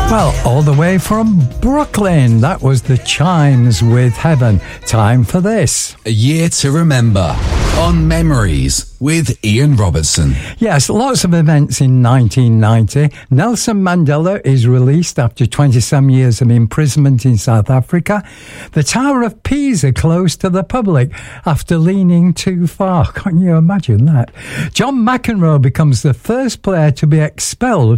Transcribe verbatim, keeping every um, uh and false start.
Well, all the way from Brooklyn, that was the Chimes with Heaven. Time for this. A year to remember on Memories with Ian Robertson. Yes, lots of events in nineteen ninety. Nelson Mandela is released after twenty-some years of imprisonment in South Africa. The Tower of Pisa closed to the public after leaning too far. Can you imagine that? John McEnroe becomes the first player to be expelled